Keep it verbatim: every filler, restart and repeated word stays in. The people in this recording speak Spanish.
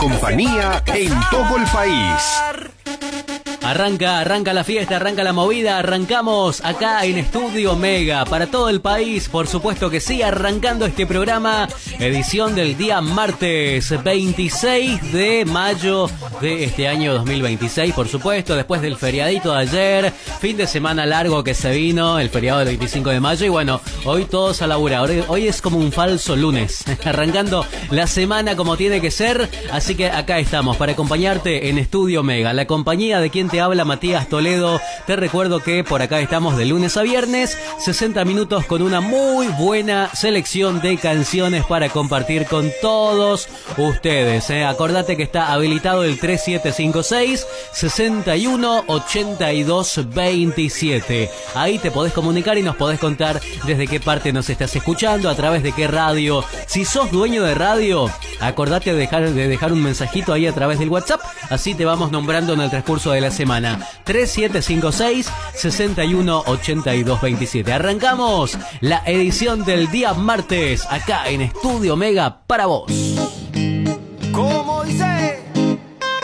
compañía en todo el país. Arranca, arranca la fiesta, arranca la movida, arrancamos acá en Estudio Mega para todo el país, por supuesto que sí, arrancando este programa, edición del día martes veintiséis de mayo de este año dos mil veintiséis, por supuesto, después del feriadito de ayer, fin de semana largo que se vino, el feriado del veinticinco de mayo, y bueno, hoy todos a laburar, hoy, hoy es como un falso lunes, arrancando la semana como tiene que ser, así que acá estamos para acompañarte en Estudio Mega, la compañía de quien te habla, Matías Toledo. Te recuerdo que por acá estamos de lunes a viernes, sesenta minutos con una muy buena selección de canciones para compartir con todos ustedes, ¿eh? Acordate que está habilitado el tres siete cinco seis, seis uno ocho dos dos siete. Ahí te podés comunicar y nos podés contar desde qué parte nos estás escuchando, a través de qué radio. Si sos dueño de radio, acordate de dejar, de dejar un mensajito ahí a través del WhatsApp, así te vamos nombrando en el transcurso de la semana. tres siete cinco seis, seis uno ocho dos dos siete. Arrancamos la edición del día martes acá en Estudio Mega para vos.